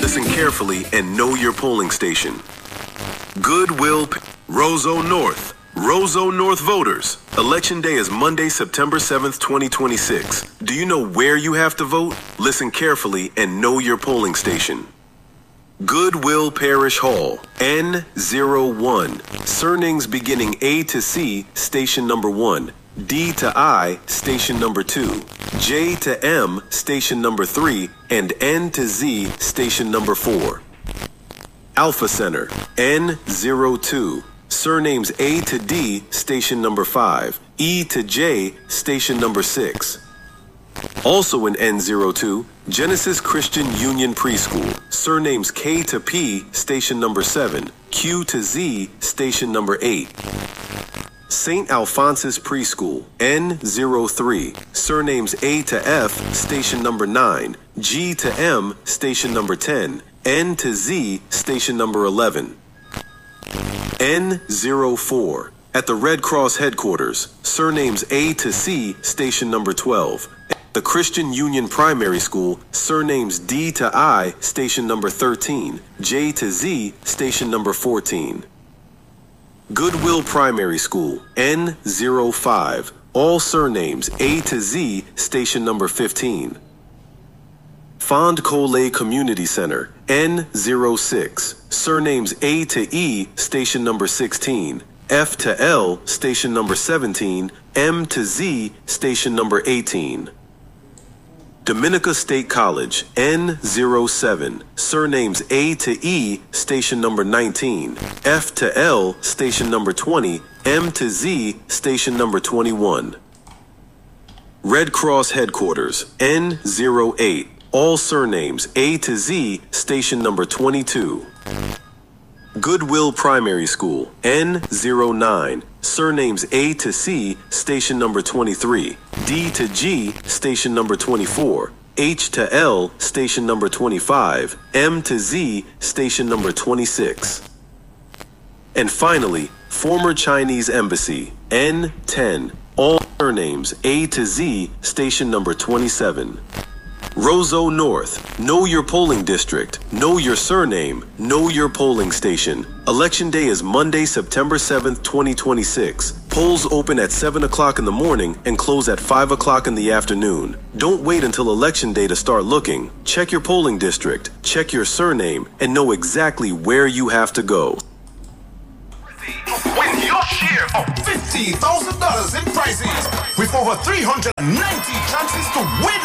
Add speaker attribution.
Speaker 1: Listen carefully and know your polling station. Goodwill, Roseau North. Roseau North voters. Election day is Monday, September 7th, 2026. Do you know where you have to vote? Listen carefully and know your polling station. Goodwill Parish Hall, N01. Surnames beginning A to C, station number 1. D to I, station number 2. J to M, station number 3. And N to Z, station number 4. Alpha Center, N02. Surnames A to D, station number 5. E to J, station number 6. Also in N02, Genesis Christian Union Preschool. Surnames K to P, station number 7. Q to Z, station number 8. St. Alphonsus Preschool, N03. Surnames A to F, station number 9. G to M, station number 10. N to Z, station number 11. N04. At the Red Cross headquarters, surnames A to C, station number 12. The Christian Union Primary School, surnames D to I, station number 13. J to Z, station number 14. Goodwill Primary School, N05. All surnames A to Z, station number 15. Fond Collet Community Center, N06. Surnames A to E, station number 16. F to L, station number 17. M to Z, station number 18. Dominica State College, N07. Surnames A to E, station number 19. F to L, station number 20. M to Z, station number 21. Red Cross Headquarters, N08. All surnames A to Z, station number 22. Goodwill Primary School, N09. Surnames A to C, station number 23. D to G, station number 24. H to L, station number 25. M to Z, station number 26. And finally, former Chinese Embassy, N10. All surnames A to Z, station number 27. Roseau North. Know your polling district. Know your surname. Know your polling station. Election day is Monday, September 7th, 2026. Polls open at 7 o'clock in the morning and close at 5 o'clock in the afternoon. Don't wait until election day to start looking. Check your polling district, check your surname, and know exactly where you have to go.
Speaker 2: Win your share of $50,000 in prizes with over 390 chances to win